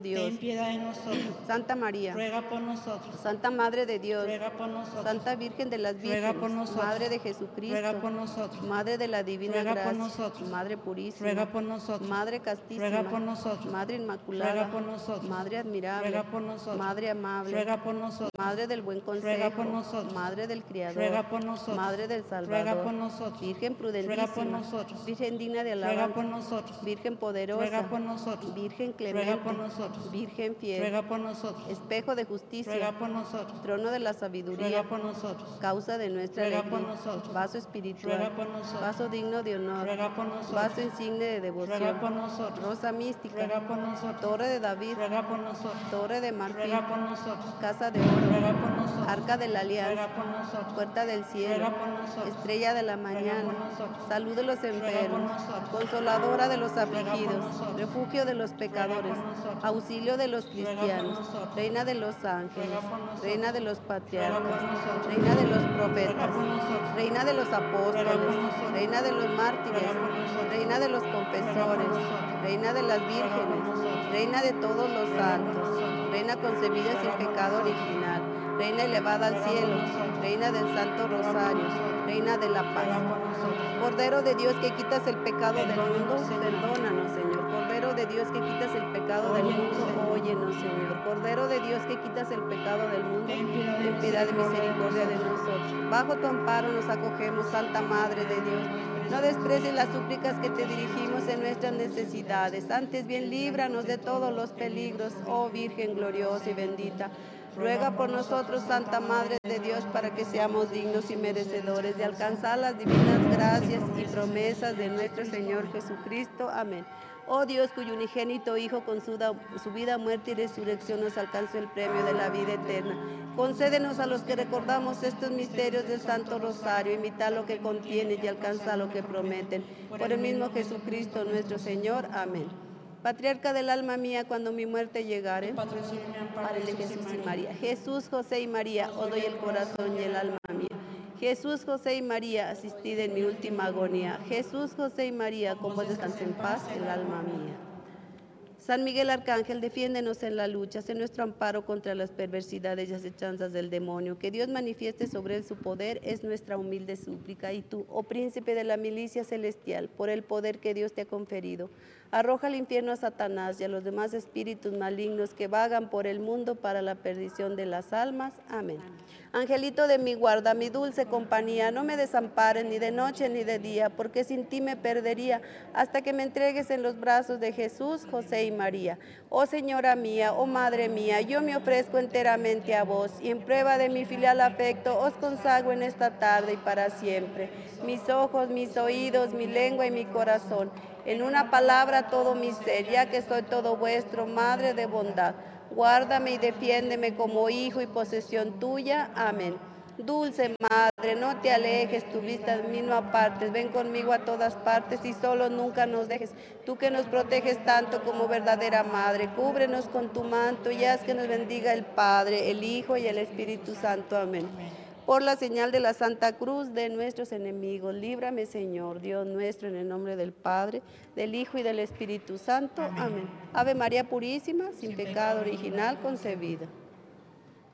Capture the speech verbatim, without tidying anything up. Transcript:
Dios. Ten piedad de nosotros. Santa María, Ruega por nosotros. Santa Madre de Dios, Ruega por nosotros. Santa Virgen de las Ruega por Vírgenes, nosotros. Madre de Jesucristo, Ruega por nosotros. Madre de la Divina Ruega por Gracia, nosotros. Madre Purísima, Ruega por nosotros. Madre Castísima, Ruega por nosotros. Madre Inmaculada, Ruega por nosotros. Madre Admirable, Ruega por nosotros. Madre Amable, Ruega por nosotros. Madre del Buen Consejo, Ruega por nosotros. Madre del Criador, Ruega por nosotros. Madre del Ruega Salvador, por nosotros. Virgen Ruega por prudentísima, nosotros. Virgen digna de Ruega por alabanza, nosotros. Virgen poderosa, Ruega por nosotros. Virgen Ruega clemente, por nosotros. Virgen fiel, Ruega por nosotros. espejo de justicia, Ruega por nosotros. trono de la sabiduría, Ruega por nosotros. causa de nuestra Ruega alegría, por nosotros. vaso espiritual, Ruega por nosotros. vaso digno de honor, Ruega por nosotros. vaso insigne de devoción, Ruega por nosotros. rosa mística, Ruega por nosotros. torre de David, Ruega por nosotros. torre de marfil, Ruega por nosotros. casa de oro, Ruega por nosotros. arca de la alianza, Ruega por nosotros. puerta del cielo, Ruega por nosotros. estrella de la Ruega mañana, por nosotros. salud de los Ruega por enfermos, nosotros. consoladora de los Ruega por afligidos, nosotros. refugio de los Ruega pecadores, por nosotros. auxilio de los Ruega por cristianos, nosotros. reina de los ángeles, Ruega por nosotros. reina de los Ruega patriarcas, por nosotros. reina de los Ruega profetas, por nosotros. reina de los Ruega apóstoles, por nosotros. reina de los mártires, Ruega por nosotros. reina de los Ruega por confesores, nosotros. reina de las Ruega por vírgenes, nosotros. reina de todos los Ruega por santos, nosotros. reina concebida sin Ruega por pecado nosotros. original, reina elevada al Ruega por cielo, nosotros. reina del Santo Ruega por Rosario, nosotros. reina de la Ruega paz. por nosotros. Cordero de Dios que quitas el pecado del mundo, Perdónanos, Señor. perdónanos, Señor. Cordero de Dios que quitas el pecado del Óyenos, mundo, Señor. óyenos, Señor. Cordero de Dios que quitas el pecado del mundo, Ten piedad y ten piedad y misericordia misericordia de de nosotros. Bajo tu amparo nos acogemos, Santa Madre de Dios. No desprecies las súplicas que te dirigimos en nuestras necesidades. Antes bien líbranos de todos los peligros, oh Virgen gloriosa y bendita. Ruega por nosotros, Santa Madre de Dios, para que seamos dignos y merecedores de alcanzar las divinas gracias y promesas de nuestro Señor Jesucristo. Amén. Oh Dios, cuyo unigénito Hijo con su, da- su vida, muerte y resurrección nos alcanzó el premio de la vida eterna. Concédenos a los que recordamos estos misterios del Santo Rosario, imitar lo que contiene y alcanzar lo que prometen. Por el mismo Jesucristo nuestro Señor. Amén. Patriarca del alma mía, cuando mi muerte llegare, Patrocinio y amparo Padre de Jesús y María. Jesús, José y María, os doy el corazón y el alma mía. Jesús, José y María, asistid en mi última agonía. Jesús, José y María, con vos descanse en paz el alma mía. San Miguel Arcángel, defiéndenos en la lucha, sé nuestro amparo contra las perversidades y acechanzas del demonio. Que Dios manifieste sobre él su poder es nuestra humilde súplica. Y tú, oh príncipe de la milicia celestial, por el poder que Dios te ha conferido, arroja al infierno a Satanás y a los demás espíritus malignos que vagan por el mundo para la perdición de las almas. Amén. Angelito de mi guarda, mi dulce compañía, no me desampares ni de noche ni de día, porque sin ti me perdería, hasta que me entregues en los brazos de Jesús, José y María. Oh Señora mía, oh Madre mía, yo me ofrezco enteramente a vos, y en prueba de mi filial afecto, os consagro en esta tarde y para siempre mis ojos, mis oídos, mi lengua y mi corazón. En una palabra todo mi ser, ya que soy todo vuestro, Madre de bondad. Guárdame y defiéndeme como hijo y posesión tuya. Amén. Dulce Madre, no te alejes, tu vista de mí no apartes. Ven conmigo a todas partes y solo nunca nos dejes. Tú que nos proteges tanto como verdadera Madre, cúbrenos con tu manto y haz que nos bendiga el Padre, el Hijo y el Espíritu Santo. Amén. Por la señal de la Santa Cruz de nuestros enemigos, líbrame, Señor, Dios nuestro, en el nombre del Padre, del Hijo y del Espíritu Santo. Amén. Ave María Purísima, sin pecado original concebida.